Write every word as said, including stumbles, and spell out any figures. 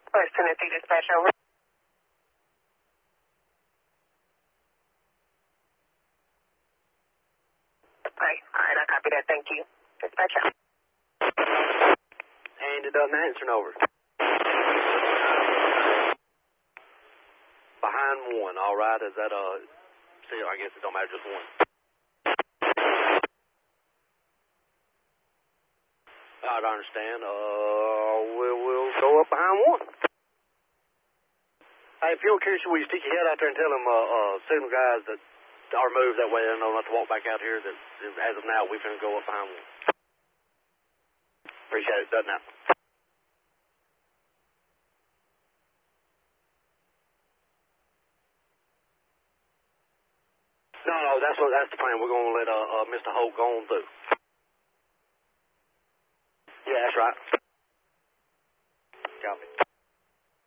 West Tennessee Dispatch, over. Right, all right, I copy that, thank you. Dispatch out. And it doesn't answer, over. Behind one, all right, is that, uh, see, I guess it don't matter, just one. All right, I understand, uh, we'll, we'll go up behind one. Hey, if you're curious, will you stick your head out there and tell them, uh, uh, signal guys that our move that way, they know not to walk back out here, that as of now, we're going to go up behind one. Appreciate it, doesn't happen. No, no, that's what, that's the plan. We're going to let, uh, uh, Mister Holt go on through. Yeah, that's right. Copy.